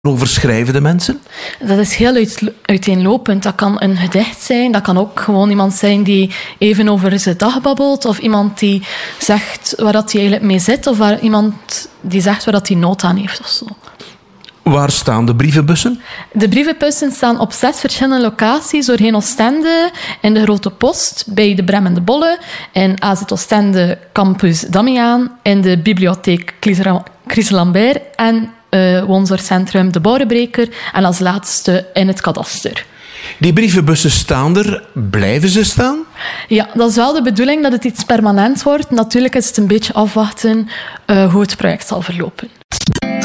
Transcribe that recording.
Over schrijven de mensen? Dat is heel uiteenlopend. Dat kan een gedicht zijn, dat kan ook gewoon iemand zijn die even over zijn dag babbelt, of iemand die zegt waar dat hij eigenlijk mee zit, of iemand die zegt waar dat hij nood aan heeft of zo. Waar staan de brievenbussen? De brievenbussen staan op 6 verschillende locaties doorheen Oostende, in de Grote Post, bij de Brem en de Bolle, in AZ Oostende Campus Damiaan, in de bibliotheek Chris Lambert en woonzorgcentrum De Bouwbreker en als laatste in het kadaster. Die brievenbussen staan er. Blijven ze staan? Ja, dat is wel de bedoeling dat het iets permanent wordt. Natuurlijk is het een beetje afwachten hoe het project zal verlopen.